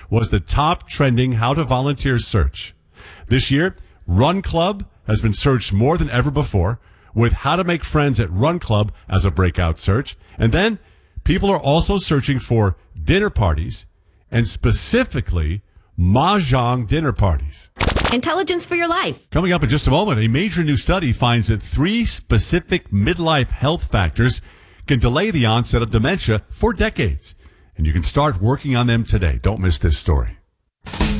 was the top trending how to volunteer search. This year, Run Club has been searched more than ever before, with how to make friends at Run Club as a breakout search. And then people are also searching for dinner parties, and specifically mahjong dinner parties. Intelligence for your life. Coming up in just a moment, a major new study finds that 3 specific midlife health factors can delay the onset of dementia for decades. And you can start working on them today. Don't miss this story.